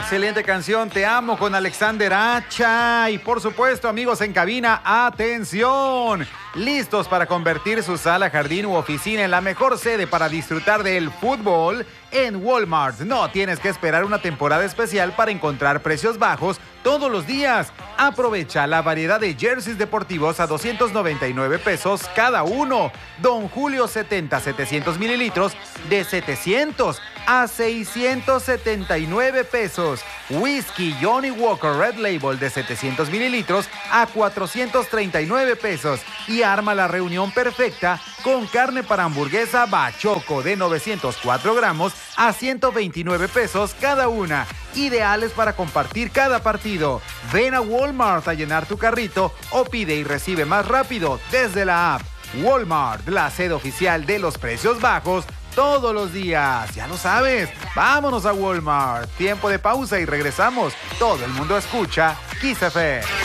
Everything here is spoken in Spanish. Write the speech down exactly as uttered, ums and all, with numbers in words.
Excelente canción, Te Amo, con Alexander Hacha. Y por supuesto, amigos en cabina, atención. Listos para convertir su sala, jardín u oficina en la mejor sede para disfrutar del fútbol. En Walmart no tienes que esperar una temporada especial para encontrar precios bajos todos los días. Aprovecha la variedad de jerseys deportivos a doscientos noventa y nueve pesos cada uno. Don Julio setenta, setecientos mililitros de setecientos a seiscientos setenta y nueve pesos. Whisky Johnny Walker Red Label de setecientos mililitros a cuatrocientos treinta y nueve pesos. Y arma la reunión perfecta con carne para hamburguesa Bachoco de novecientos cuatro gramos a ciento veintinueve pesos cada una. Ideales para compartir cada partido. Ven a Walmart a llenar tu carrito o pide y recibe más rápido desde la app. Walmart, la sede oficial de los precios bajos todos los días. Ya lo sabes, vámonos a Walmart. Tiempo de pausa y regresamos. Todo el mundo escucha Kiss F M.